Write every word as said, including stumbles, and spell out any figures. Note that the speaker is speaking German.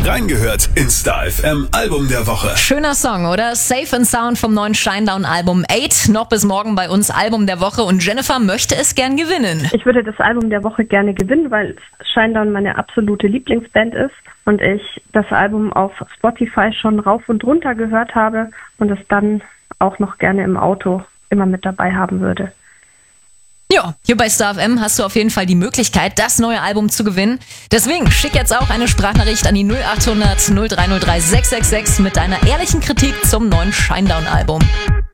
Reingehört in Star F M Album der Woche. Schöner Song, oder? Safe and Sound vom neuen Shinedown-Album acht. Noch bis morgen bei uns Album der Woche und Jennifer möchte es gern gewinnen. Ich würde das Album der Woche gerne gewinnen, weil Shinedown meine absolute Lieblingsband ist und ich das Album auf Spotify schon rauf und runter gehört habe und es dann auch noch gerne im Auto immer mit dabei haben würde. Ja, hier bei Star F M hast du auf jeden Fall die Möglichkeit, das neue Album zu gewinnen. Deswegen schick jetzt auch eine Sprachnachricht an die null acht hundert null drei null drei sechs sechs sechs mit deiner ehrlichen Kritik zum neuen Shinedown-Album.